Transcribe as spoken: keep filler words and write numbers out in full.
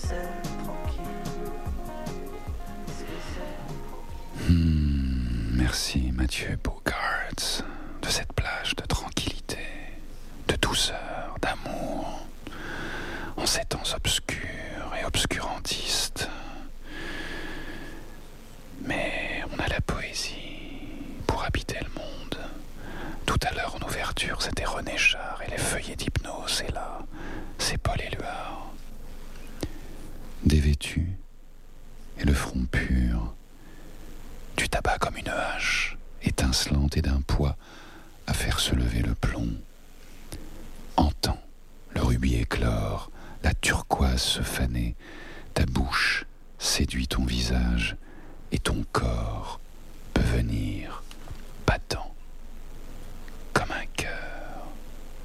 Hmm, merci Mathieu Bogart de cette plage de tranquillité, de douceur, d'amour, en ces temps obscurs et obscurantistes. Mais on a la poésie pour habiter le monde. Tout à l'heure en ouverture, c'était René Char et les feuillets d'hypnose, et là, c'est Paul Éluard. Dévêtu et le front pur, du tabac comme une hache, étincelante et d'un poids à faire se lever le plomb. Entends le rubis éclore, la turquoise se faner, ta bouche séduit ton visage et ton corps peut venir